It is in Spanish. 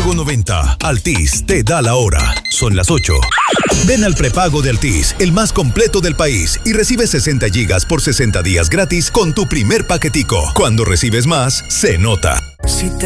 Juego 90. Altis te da la hora. Son las 8. Ven al prepago de Altis, el más completo del país, y recibe 60 gigas por 60 días gratis con tu primer paquetico. Cuando recibes más, se nota.